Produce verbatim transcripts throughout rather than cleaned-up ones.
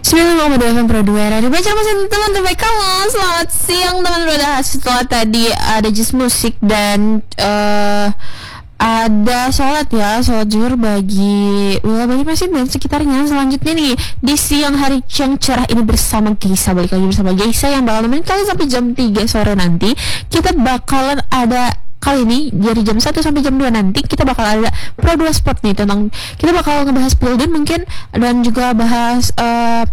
sembilan koma dua Pro dua Radio Baca Mesin teman terbaik kamu. Selamat siang teman-teman. Setelah tadi ada jazz musik dan uh, ada sholat ya, sholat zuhur bagi uh, bagi mesin dan sekitarnya. Selanjutnya nih di siang hari yang cerah ini bersama Geisa, balik lagi bersama Geisa yang bakal nemenin kalian sampai jam tiga sore nanti. Kita bakalan ada kali ini dari jam satu sampai jam dua nanti kita bakal ada Pro dua Sport nih, tentang kita bakal ngebahas Pilden mungkin, dan juga bahas uh,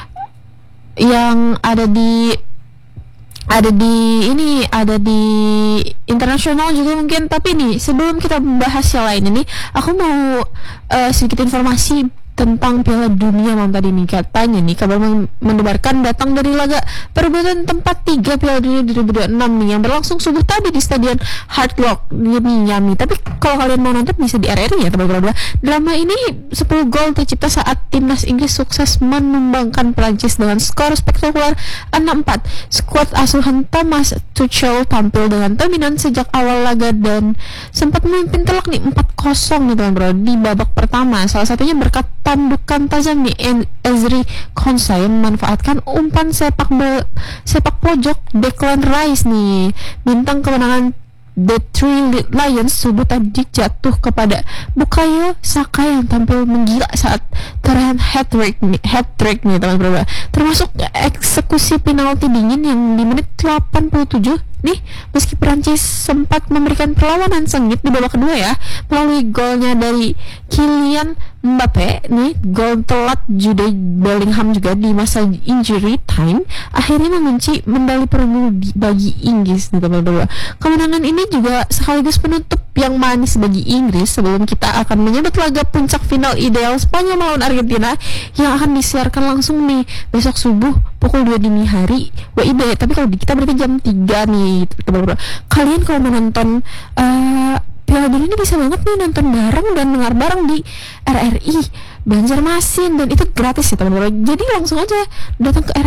yang ada di ada di ini ada di internasional juga mungkin. Tapi nih sebelum kita membahas yang lain ini, aku mau uh, sedikit informasi tentang Piala Dunia malam tadi nih. Katanya nih kabar mendebarkan datang dari laga perebutan tempat tiga Piala Dunia dua ribu dua puluh enam nih yang berlangsung subuh tadi di Stadion Hard Rock di Miami. Tapi kalau kalian mau nonton bisa di R R I ya teman-teman. Drama ini sepuluh gol tercipta saat timnas Inggris sukses menumbangkan Prancis dengan skor spektakuler enam empat. Skuad asuhan Thomas Tuchel tampil dengan dominan sejak awal laga dan sempat memimpin telak nih empat kosong nih teman-teman di babak pertama. Salah satunya berkat tandukan tajam nih Ezri Konsa yang memanfaatkan umpan sepak bol, sepak pojok Declan Rice nih. Bintang kemenangan The Three Lions subuh tadi jatuh kepada Bukayo Saka yang tampil menggila saat torehan hat-trick nih, hat-trick nih teman-teman. Termasuk eksekusi penalti dingin yang di menit delapan puluh tujuh nih, meski Prancis sempat memberikan perlawanan sengit di babak kedua ya, melalui golnya dari Kylian Mbappe nih, gol telat Jude Bellingham juga di masa injury time akhirnya mengunci medali perunggu bagi Inggris nih teman-teman. Kemenangan ini juga sekaligus penutup yang manis bagi Inggris sebelum kita akan menyambut laga puncak final ideal Spanyol melawan Argentina yang akan disiarkan langsung nih besok subuh pukul dua dini hari W I B. Tapi kalau di kita berarti jam tiga nih teman-teman. Kalian kalau mau nonton uh, Piala Dunia ini bisa banget nih nonton bareng dan dengar bareng di R R I Banjarmasin, dan itu gratis ya teman-teman. Jadi langsung aja datang ke R